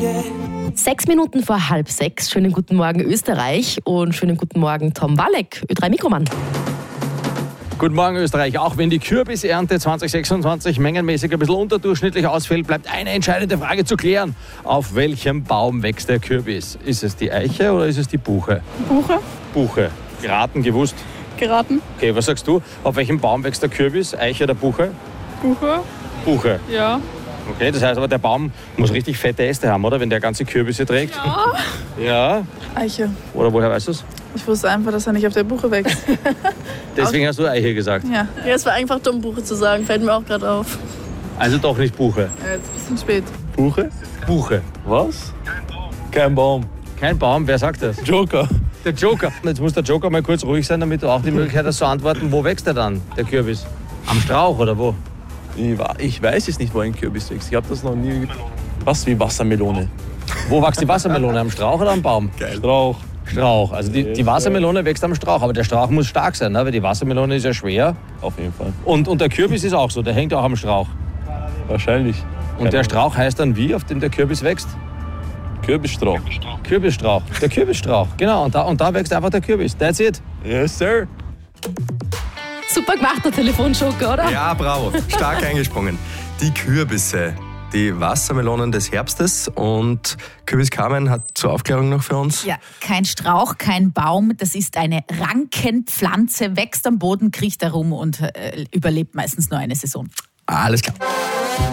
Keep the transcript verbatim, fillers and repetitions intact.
Sechs Minuten vor halb sechs. Schönen guten Morgen Österreich und schönen guten Morgen Tom Walek, Ö drei Mikroman. Guten Morgen Österreich. Auch wenn die Kürbisernte zwanzig sechsundzwanzig mengenmäßig ein bisschen unterdurchschnittlich ausfällt, bleibt eine entscheidende Frage zu klären. Auf welchem Baum wächst der Kürbis? Ist es die Eiche oder ist es die Buche? Buche. Buche. Geraten, gewusst? Geraten. Okay, was sagst du? Auf welchem Baum wächst der Kürbis? Eiche oder Buche? Buche. Buche. Ja. Okay, das heißt aber, der Baum muss richtig fette Äste haben, oder? Wenn der ganze Kürbisse trägt. Ja. Ja. Eiche. Oder woher weißt du es? Ich wusste einfach, dass er nicht auf der Buche wächst. Deswegen hast du Eiche gesagt. Ja. Ja, es war einfach dumm, Buche zu sagen. Fällt mir auch gerade auf. Also doch nicht Buche. Ja, jetzt ein bisschen spät. Buche? Buche. Was? Kein Baum. Kein Baum, wer sagt das? Joker. Der Joker. Jetzt muss der Joker mal kurz ruhig sein, damit du auch die Möglichkeit hast zu antworten. Wo wächst er dann, der Kürbis? Am Strauch oder wo? Ich, wa- ich weiß es nicht, wo ein Kürbis wächst. Ich habe das noch nie. Was wie Wassermelone. Wo wächst die Wassermelone? Am Strauch oder am Baum? Strauch. Strauch. Also die, die Wassermelone wächst am Strauch, aber der Strauch muss stark sein, ne? Weil die Wassermelone ist ja schwer. Auf jeden Fall. Und, und der Kürbis ist auch so, der hängt auch am Strauch. Wahrscheinlich. Und der Strauch heißt dann wie, auf dem der Kürbis wächst? Kürbisstrauch. Kürbisstrauch. Der Kürbisstrauch, genau. Und da, und da wächst einfach der Kürbis. That's it. Yes, sir. Super gemacht, der Telefonjoker, oder? Ja, bravo. Stark eingesprungen. Die Kürbisse, die Wassermelonen des Herbstes. Und Kürbis Carmen hat zur Aufklärung noch für uns. Ja, kein Strauch, kein Baum, das ist eine Rankenpflanze, wächst am Boden, kriecht herum und äh, überlebt meistens nur eine Saison. Alles klar.